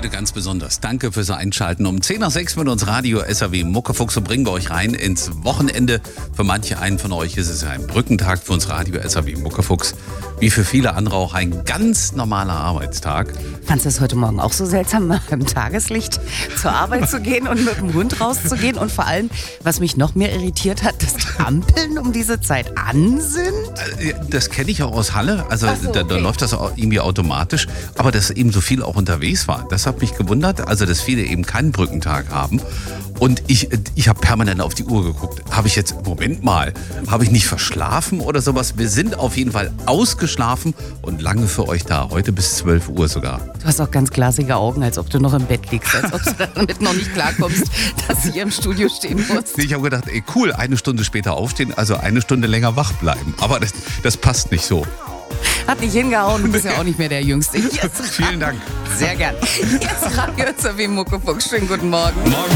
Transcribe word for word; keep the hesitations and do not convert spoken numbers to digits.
heute ganz besonders. Danke fürs Einschalten. Um zehn nach sechs mit uns Radio S R W Muckefuchs und bringen wir euch rein ins Wochenende. Für manche einen von euch ist es ein Brückentag, für uns Radio S R W Muckefuchs. Wie für viele andere auch ein ganz normaler Arbeitstag. Fandest du es heute Morgen auch so seltsam, mal im Tageslicht zur Arbeit zu gehen und mit dem Hund rauszugehen? Und vor allem, was mich noch mehr irritiert hat, dass die Ampeln um diese Zeit an sind? Das kenne ich auch aus Halle. Also Ach so, da, da okay. läuft das auch irgendwie automatisch. Aber dass eben so viele auch unterwegs waren, das hat mich gewundert. Also dass viele eben keinen Brückentag haben. Und ich, ich habe permanent auf die Uhr geguckt. Habe ich jetzt, Moment mal, habe ich nicht verschlafen oder sowas? Wir sind auf jeden Fall ausgeschlafen und lange für euch da. Heute bis zwölf Uhr sogar. Du hast auch ganz glasige Augen, als ob du noch im Bett liegst, als ob du damit noch nicht klarkommst, dass du hier im Studio stehen musst. Ich habe gedacht, ey cool, eine Stunde später aufstehen, also eine Stunde länger wach bleiben. Aber das, das passt nicht so. Hat nicht hingehauen, du bist ja auch nicht mehr der Jüngste. Hier ist Vielen Dank. Sehr gern. Jetzt Radio S R W Muckefuchs. Schönen guten Morgen. Morgen.